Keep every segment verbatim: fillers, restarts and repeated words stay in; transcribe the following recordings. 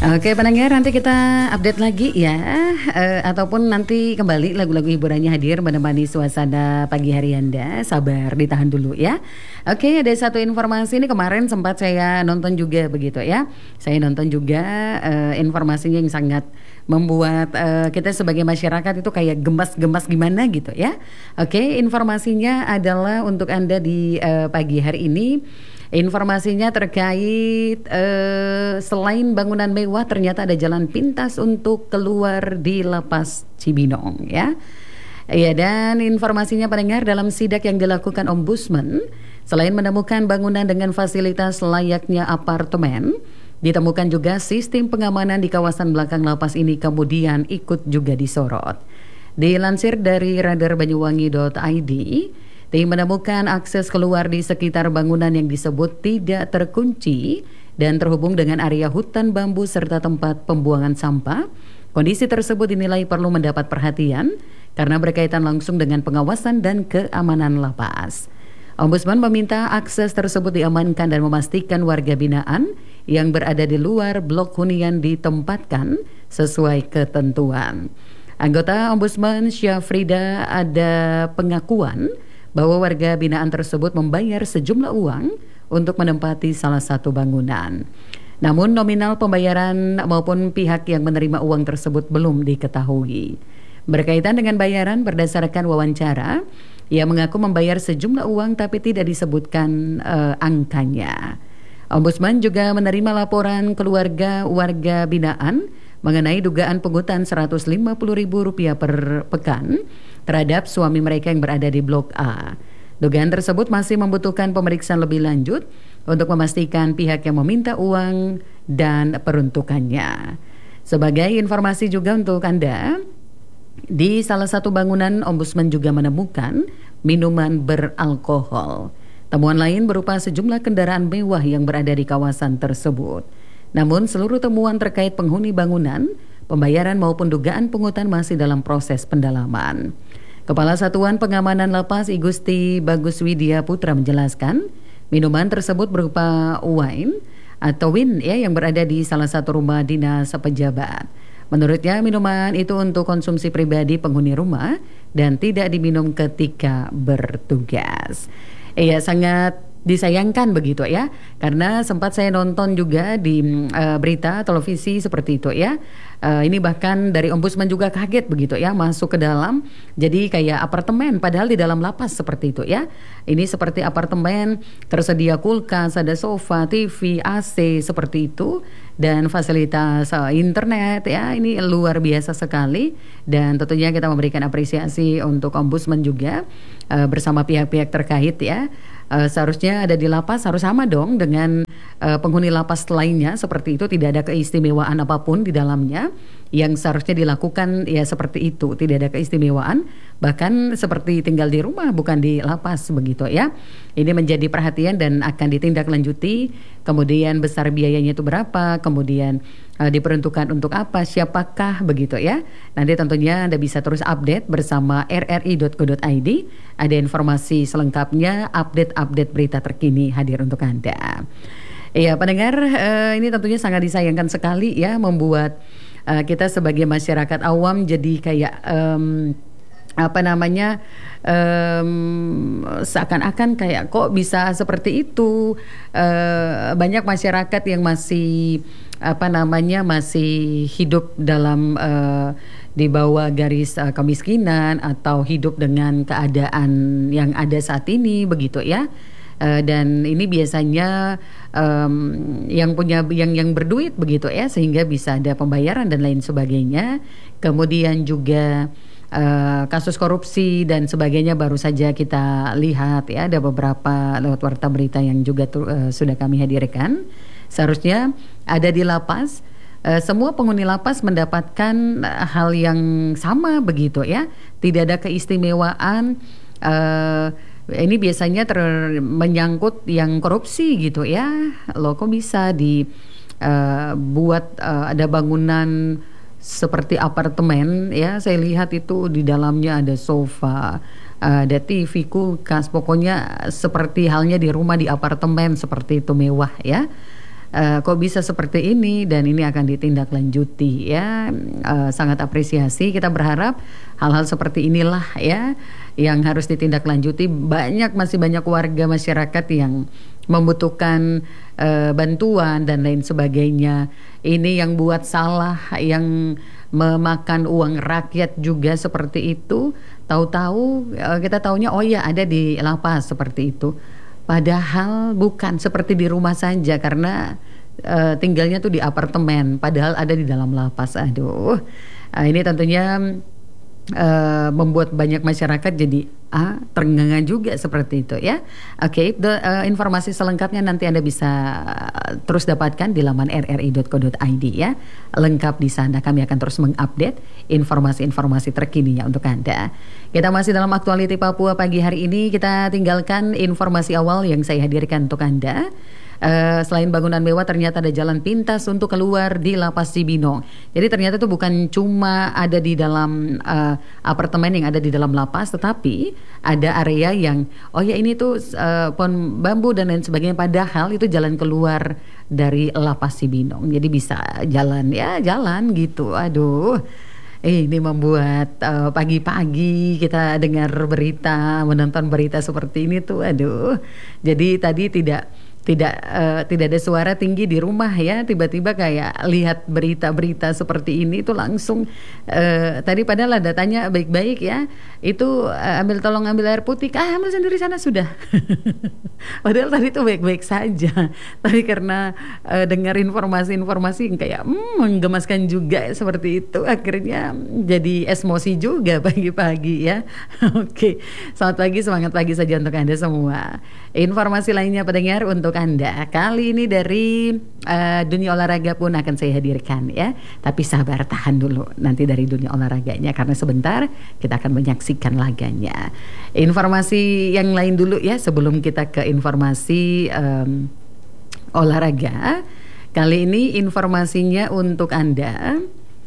Oke pendengar, nanti kita update lagi ya, uh, ataupun nanti kembali lagu-lagu hiburannya hadir menemani suasana pagi hari Anda. Sabar, ditahan dulu ya. Oke, ada satu informasi ini kemarin sempat saya nonton juga begitu ya. Saya nonton juga uh, informasinya yang sangat membuat uh, kita sebagai masyarakat itu kayak gemas-gemas gimana gitu ya. Oke, informasinya adalah untuk Anda di uh, pagi hari ini. Informasinya terkait uh, selain bangunan mewah, ternyata ada jalan pintas untuk keluar di Lapas Cibinong ya. Ya, dan informasinya pendengar, dalam sidak yang dilakukan Ombudsman, selain menemukan bangunan dengan fasilitas layaknya apartemen, ditemukan juga sistem pengamanan di kawasan belakang lapas ini kemudian ikut juga disorot. Dilansir dari radar banyuwangi dot i d, tim menemukan akses keluar di sekitar bangunan yang disebut tidak terkunci dan terhubung dengan area hutan bambu serta tempat pembuangan sampah. Kondisi tersebut dinilai perlu mendapat perhatian karena berkaitan langsung dengan pengawasan dan keamanan lapas. Ombudsman meminta akses tersebut diamankan dan memastikan warga binaan yang berada di luar blok hunian ditempatkan sesuai ketentuan. Anggota Ombudsman Syafrida ada pengakuan bahwa warga binaan tersebut membayar sejumlah uang untuk menempati salah satu bangunan. Namun nominal pembayaran maupun pihak yang menerima uang tersebut belum diketahui. Berkaitan dengan bayaran, berdasarkan wawancara, ia mengaku membayar sejumlah uang tapi tidak disebutkan uh, angkanya. Ombudsman juga menerima laporan keluarga warga binaan mengenai dugaan pungutan seratus lima puluh ribu rupiah per pekan terhadap suami mereka yang berada di Blok A. Dugaan tersebut masih membutuhkan pemeriksaan lebih lanjut untuk memastikan pihak yang meminta uang dan peruntukannya. Sebagai informasi juga untuk Anda, di salah satu bangunan Ombudsman juga menemukan minuman beralkohol. Temuan lain berupa sejumlah kendaraan mewah yang berada di kawasan tersebut. Namun seluruh temuan terkait penghuni bangunan, pembayaran maupun dugaan pungutan masih dalam proses pendalaman. Kepala Satuan Pengamanan Lapas I Gusti Bagus Widya Putra menjelaskan, minuman tersebut berupa wine atau win ya yang berada di salah satu rumah dinas pejabat. Menurutnya minuman itu untuk konsumsi pribadi penghuni rumah dan tidak diminum ketika bertugas. Iya, sangat disayangkan begitu ya, karena sempat saya nonton juga di uh, berita televisi seperti itu ya. Uh, ini bahkan dari Ombudsman juga kaget begitu ya, masuk ke dalam jadi kayak apartemen padahal di dalam lapas seperti itu ya. Ini seperti apartemen, tersedia kulkas, ada sofa, T V, A C seperti itu, dan fasilitas uh, internet ya. Ini luar biasa sekali, dan tentunya kita memberikan apresiasi untuk Ombudsman juga uh, bersama pihak-pihak terkait ya. Uh, seharusnya ada di lapas harus sama dong dengan uh, penghuni lapas lainnya seperti itu, tidak ada keistimewaan apapun di dalamnya. Yang seharusnya dilakukan ya seperti itu, tidak ada keistimewaan, bahkan seperti tinggal di rumah bukan di lapas begitu ya. Ini menjadi perhatian dan akan ditindaklanjuti. Kemudian besar biayanya itu berapa, kemudian uh, diperuntukkan untuk apa, siapakah begitu ya. Nanti tentunya Anda bisa terus update bersama r r i dot co dot i d. Ada informasi selengkapnya, update-update berita terkini hadir untuk Anda. Iya pendengar, uh, ini tentunya sangat disayangkan sekali ya, membuat Uh, kita sebagai masyarakat awam jadi kayak um, apa namanya um, seakan-akan kayak kok bisa seperti itu. Uh, banyak masyarakat yang masih apa namanya masih hidup dalam uh, di bawah garis uh, kemiskinan atau hidup dengan keadaan yang ada saat ini begitu ya. Uh, dan ini biasanya um, yang punya yang yang berduit begitu ya, sehingga bisa ada pembayaran dan lain sebagainya. Kemudian juga uh, kasus korupsi dan sebagainya baru saja kita lihat ya, ada beberapa lewat warta berita yang juga tu, uh, sudah kami hadirkan. Seharusnya ada di lapas, uh, semua penghuni lapas mendapatkan uh, hal yang sama begitu ya, tidak ada keistimewaan. Uh, Ini biasanya ter menyangkut yang korupsi gitu ya. Loh kok bisa dibuat uh, uh, ada bangunan seperti apartemen ya. Saya lihat itu di dalamnya ada sofa, ada T V, kulkas, pokoknya seperti halnya di rumah di apartemen seperti itu, mewah ya. uh, kok bisa seperti ini dan ini akan ditindaklanjuti ya. Uh, sangat apresiasi, kita berharap hal-hal seperti inilah ya yang harus ditindaklanjuti. Banyak masih banyak warga masyarakat yang membutuhkan uh, bantuan dan lain sebagainya. Ini yang buat salah, yang memakan uang rakyat juga seperti itu. Tahu-tahu uh, kita taunya oh ya ada di lapas seperti itu. Padahal bukan, seperti di rumah saja karena uh, tinggalnya tuh di apartemen, padahal ada di dalam lapas. Aduh, uh, ini tentunya uh, membuat banyak masyarakat jadi ah, terengah-engah juga seperti itu ya. Oke, okay, uh, informasi selengkapnya nanti Anda bisa uh, terus dapatkan di laman r r i dot co dot i d ya. Lengkap di sana, kami akan terus mengupdate informasi-informasi terkininya untuk Anda. Kita masih dalam aktualiti Papua pagi hari ini. Kita tinggalkan informasi awal yang saya hadirkan untuk Anda. Uh, selain bangunan mewah, ternyata ada jalan pintas untuk keluar di Lapas Cibinong. Jadi ternyata itu bukan cuma ada di dalam uh, apartemen yang ada di dalam lapas, tetapi ada area yang oh ya ini tuh uh, pohon bambu dan lain sebagainya. Padahal itu jalan keluar dari Lapas Cibinong. Jadi bisa jalan ya jalan gitu. Aduh. Ini membuat uh, pagi-pagi kita dengar berita, menonton berita seperti ini tuh, aduh. Jadi tadi tidak tidak uh, tidak ada suara tinggi di rumah ya, tiba-tiba kayak lihat berita-berita seperti ini itu langsung uh, tadi padahal ada tanya baik-baik ya, itu uh, ambil tolong ambil air putih, ah ambil sendiri sana sudah. Padahal tadi itu baik-baik saja, tapi karena uh, dengar informasi-informasi yang kayak hmm, menggemaskan juga seperti itu, akhirnya jadi emosi juga pagi-pagi ya. Oke, selamat pagi, semangat pagi saja untuk Anda semua. Informasi lainnya pendengar untuk Anda kali ini dari uh, dunia olahraga pun akan saya hadirkan ya. Tapi sabar, tahan dulu nanti dari dunia olahraganya karena sebentar kita akan menyaksikan laganya. Informasi yang lain dulu ya sebelum kita ke informasi um, olahraga. Kali ini informasinya untuk Anda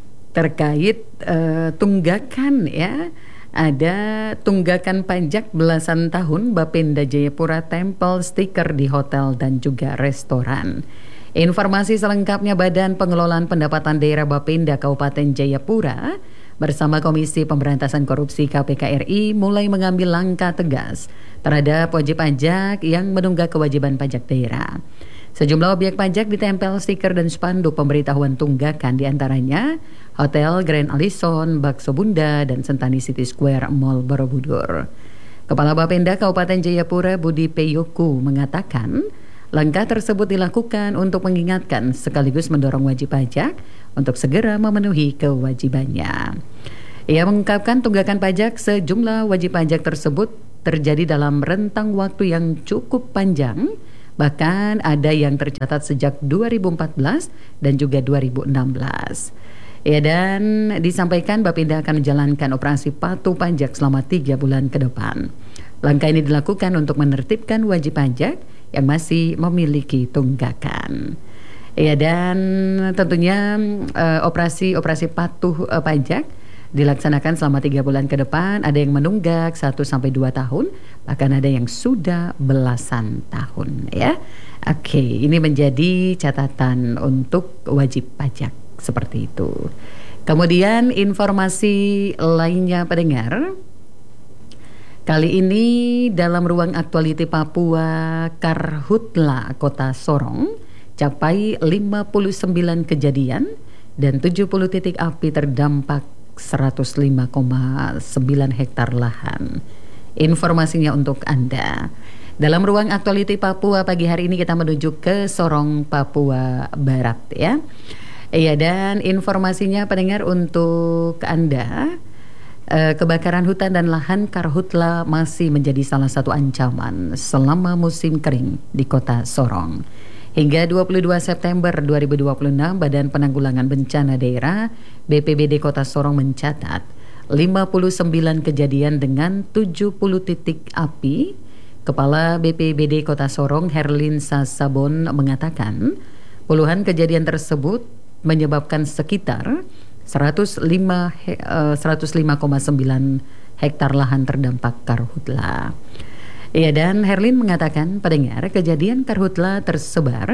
terkait uh, tunggakan ya. Ada tunggakan pajak belasan tahun Bapenda Jayapura tempel stiker di hotel dan juga restoran. Informasi selengkapnya Badan Pengelolaan Pendapatan Daerah Bapenda Kabupaten Jayapura bersama Komisi Pemberantasan Korupsi K P K R I mulai mengambil langkah tegas terhadap wajib pajak yang menunggak kewajiban pajak daerah. Sejumlah objek pajak ditempel stiker dan spanduk pemberitahuan tunggakan, diantaranya Hotel Grand Allison, Bakso Bunda, dan Sentani City Square Mall Borobudur. Kepala Bapenda Kabupaten Jayapura Budi Peyoku mengatakan langkah tersebut dilakukan untuk mengingatkan sekaligus mendorong wajib pajak untuk segera memenuhi kewajibannya. Ia mengungkapkan tunggakan pajak sejumlah wajib pajak tersebut terjadi dalam rentang waktu yang cukup panjang. Bahkan ada yang tercatat sejak dua ribu empat belas dan juga dua ribu enam belas. Ya, dan disampaikan Bapenda akan menjalankan operasi patuh pajak selama tiga bulan ke depan. Langkah ini dilakukan untuk menertibkan wajib pajak yang masih memiliki tunggakan. Ya, dan tentunya uh, operasi-operasi patuh uh, pajak dilaksanakan selama tiga bulan ke depan. Ada yang menunggak satu sampai dua tahun, bahkan ada yang sudah belasan tahun ya. Oke, ini menjadi catatan untuk wajib pajak seperti itu. Kemudian informasi lainnya pendengar. Kali ini dalam ruang aktualiti Papua, Karhutla Kota Sorong capai lima puluh sembilan kejadian dan tujuh puluh titik api terdampak seratus lima koma sembilan hektar lahan. Informasinya untuk Anda. Dalam ruang aktualiti Papua pagi hari ini kita menuju ke Sorong, Papua Barat ya. Iya, dan informasinya pendengar untuk Anda, eh, kebakaran hutan dan lahan Karhutla masih menjadi salah satu ancaman selama musim kering di Kota Sorong. Hingga dua puluh dua September dua ribu dua puluh enam, Badan Penanggulangan Bencana Daerah B P B D Kota Sorong mencatat lima puluh sembilan kejadian dengan tujuh puluh titik api. Kepala B P B D Kota Sorong Herlin Sasabon mengatakan puluhan kejadian tersebut menyebabkan sekitar seratus lima koma sembilan hektar lahan terdampak karhutla. Ya, dan Herlin mengatakan pendengar kejadian karhutla tersebar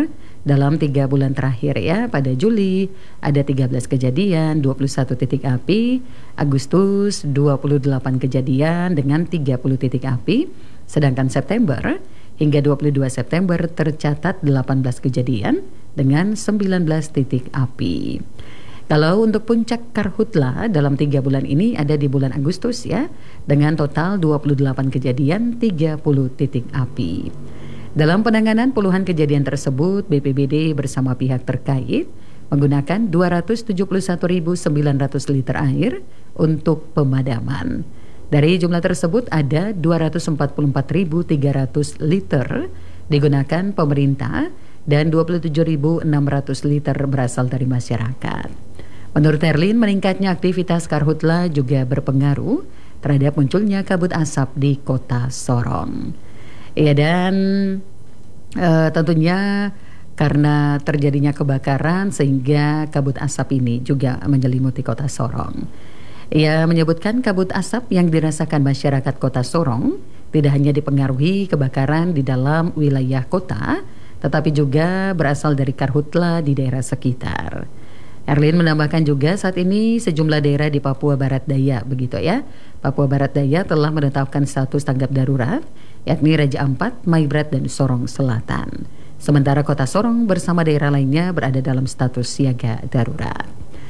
dalam tiga bulan terakhir ya. Pada Juli ada tiga belas kejadian, dua puluh satu titik api. Agustus dua puluh delapan kejadian dengan tiga puluh titik api. Sedangkan September hingga dua puluh dua September tercatat delapan belas kejadian dengan sembilan belas titik api. Kalau untuk puncak karhutla dalam tiga bulan ini ada di bulan Agustus ya, dengan total dua puluh delapan kejadian, tiga puluh titik api. Dalam penanganan puluhan kejadian tersebut, B P B D bersama pihak terkait menggunakan dua ratus tujuh puluh satu ribu sembilan ratus liter air untuk pemadaman. Dari jumlah tersebut ada dua ratus empat puluh empat ribu tiga ratus liter digunakan pemerintah dan dua puluh tujuh ribu enam ratus liter berasal dari masyarakat. Menurut Herlin, meningkatnya aktivitas karhutla juga berpengaruh terhadap munculnya kabut asap di kota Sorong. Ya, dan e, tentunya karena terjadinya kebakaran sehingga kabut asap ini juga menyelimuti kota Sorong. Ia menyebutkan kabut asap yang dirasakan masyarakat kota Sorong tidak hanya dipengaruhi kebakaran di dalam wilayah kota, tetapi juga berasal dari karhutla di daerah sekitar. Erlin menambahkan juga saat ini sejumlah daerah di Papua Barat Daya begitu ya. Papua Barat Daya telah menetapkan status tanggap darurat, yakni Raja Ampat, Maibrat, dan Sorong Selatan. Sementara kota Sorong bersama daerah lainnya berada dalam status siaga darurat.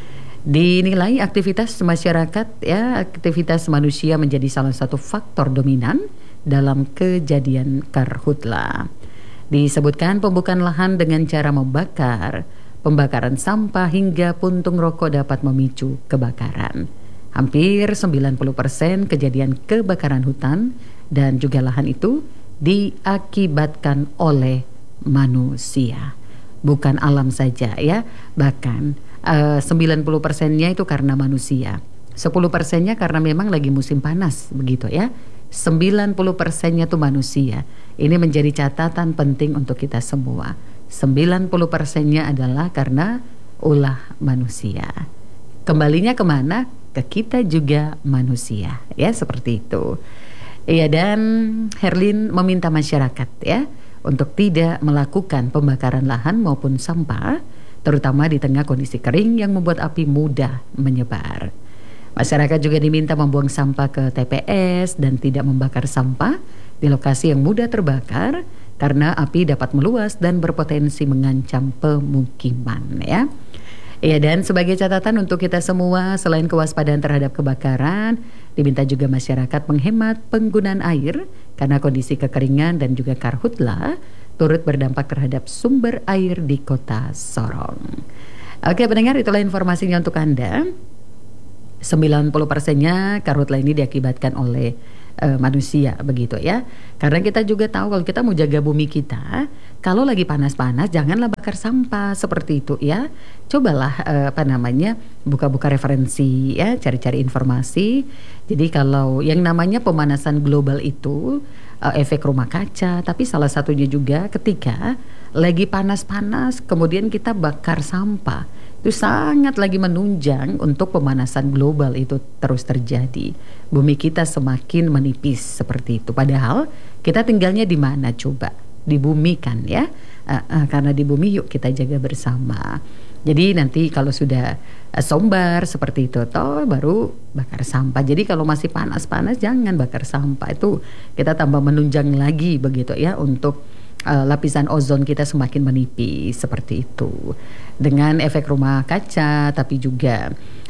Dinilai aktivitas masyarakat ya, aktivitas manusia menjadi salah satu faktor dominan dalam kejadian karhutla. Disebutkan pembukaan lahan dengan cara membakar, pembakaran sampah hingga puntung rokok dapat memicu kebakaran. Hampir sembilan puluh persen kejadian kebakaran hutan dan juga lahan itu diakibatkan oleh manusia. Bukan alam saja ya, bahkan uh, sembilan puluh persennya itu karena manusia. sepuluh persennya karena memang lagi musim panas begitu ya. sembilan puluh persennya itu manusia. Ini menjadi catatan penting untuk kita semua. sembilan puluh persennya adalah karena ulah manusia. Kembalinya kemana? Ke kita juga manusia ya, seperti itu. Iya, dan Herlin meminta masyarakat ya untuk tidak melakukan pembakaran lahan maupun sampah, terutama di tengah kondisi kering yang membuat api mudah menyebar. Masyarakat juga diminta membuang sampah ke T P S dan tidak membakar sampah di lokasi yang mudah terbakar karena api dapat meluas dan berpotensi mengancam pemukiman ya. Ya, dan sebagai catatan untuk kita semua, selain kewaspadaan terhadap kebakaran, diminta juga masyarakat menghemat penggunaan air karena kondisi kekeringan dan juga karhutla turut berdampak terhadap sumber air di kota Sorong. Oke pendengar, itulah informasinya untuk Anda. sembilan puluh persennya karhutla ini diakibatkan oleh uh, manusia begitu ya. Karena kita juga tahu kalau kita mau jaga bumi kita, kalau lagi panas-panas janganlah bakar sampah seperti itu ya. Cobalah uh, apa namanya buka-buka referensi ya, cari-cari informasi. Jadi kalau yang namanya pemanasan global itu uh, efek rumah kaca, tapi salah satunya juga ketika lagi panas-panas kemudian kita bakar sampah, itu sangat lagi menunjang untuk pemanasan global itu terus terjadi. Bumi kita semakin menipis seperti itu. Padahal kita tinggalnya di mana coba? Di bumi kan ya. Uh, uh, karena di bumi yuk kita jaga bersama. Jadi nanti kalau sudah uh, sombar seperti itu toh baru bakar sampah. Jadi kalau masih panas-panas jangan bakar sampah. Itu kita tambah menunjang lagi begitu ya untuk uh, lapisan ozon kita semakin menipis seperti itu. Dengan efek rumah kaca, tapi juga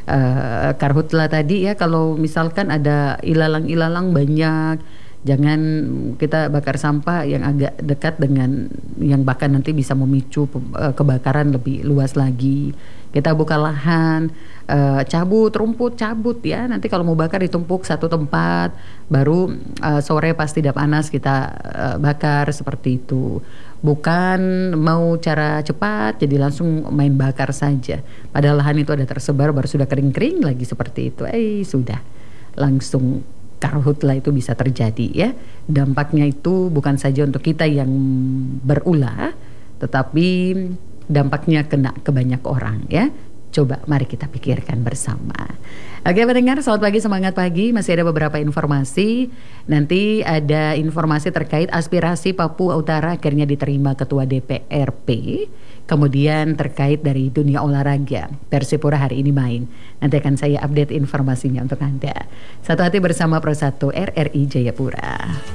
uh, karhutla tadi ya, kalau misalkan ada ilalang-ilalang banyak, jangan kita bakar sampah yang agak dekat dengan yang bahkan nanti bisa memicu uh, kebakaran lebih luas lagi. Kita buka lahan, uh, cabut rumput, cabut ya. Nanti kalau mau bakar ditumpuk satu tempat, baru uh, sore pas tidak panas kita uh, bakar seperti itu. Bukan mau cara cepat jadi langsung main bakar saja. Padahal lahan itu ada tersebar, baru sudah kering-kering lagi seperti itu. Eh sudah langsung karhutla itu bisa terjadi ya. Dampaknya itu bukan saja untuk kita yang berulah, tetapi dampaknya kena ke banyak orang ya. Coba mari kita pikirkan bersama. Oke pendengar, selamat pagi, semangat pagi. Masih ada beberapa informasi. Nanti ada informasi terkait aspirasi Papua Utara akhirnya diterima Ketua D P R P. Kemudian terkait dari dunia olahraga, Persipura hari ini main. Nanti akan saya update informasinya untuk Anda. Satu hati bersama Pro satu R R I Jayapura.